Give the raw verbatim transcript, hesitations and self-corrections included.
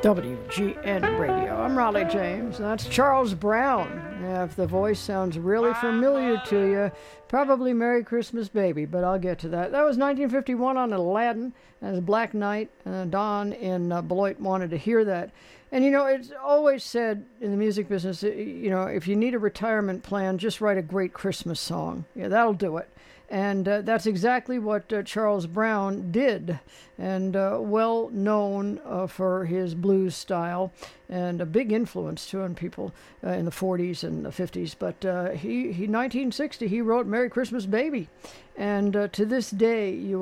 W G N Radio. I'm Raleigh James. That's Charles Brown. Yeah, if the voice sounds really familiar to you, probably Merry Christmas Baby, but I'll get to that. That was nineteen fifty-one on Aladdin as Black Knight. Uh, Don in uh, Beloit wanted to hear that. And, you know, it's always said in the music business, you know, if you need a retirement plan, just write a great Christmas song. Yeah, that'll do it. And uh, that's exactly what uh, Charles Brown did, and uh, well known uh, for his blues style, and a big influence too on people uh, in the forties and the fifties. But uh, he, he, nineteen sixty, he wrote "Merry Christmas Baby," and uh, to this day, you